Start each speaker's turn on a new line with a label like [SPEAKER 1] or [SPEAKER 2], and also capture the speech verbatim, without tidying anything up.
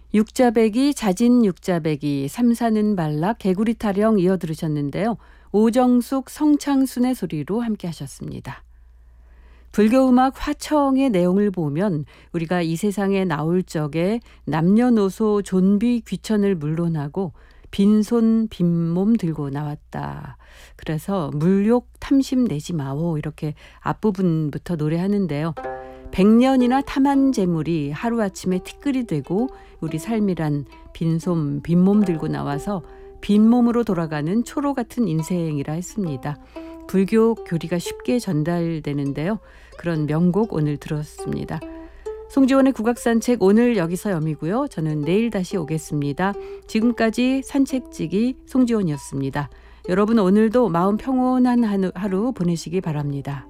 [SPEAKER 1] 육자배기, 자진 육자배기, 삼사는 발락, 개구리 타령 이어 들으셨는데요. 오정숙, 성창순의 소리로 함께 하셨습니다. 불교음악 화청의 내용을 보면 우리가 이 세상에 나올 적에 남녀노소 존비 귀천을 물론하고 빈손 빈몸 들고 나왔다. 그래서 물욕 탐심 내지 마오 이렇게 앞부분부터 노래하는데요. 백년이나 탐한 재물이 하루아침에 티끌이 되고 우리 삶이란 빈손 빈몸 들고 나와서 빈몸으로 돌아가는 초로 같은 인생이라 했습니다. 불교 교리가 쉽게 전달되는데요. 그런 명곡 오늘 들었습니다. 송지원의 국악산책 오늘 여기서 여미고요. 저는 내일 다시 오겠습니다. 지금까지 산책지기 송지원이었습니다. 여러분 오늘도 마음 평온한 하루 보내시기 바랍니다.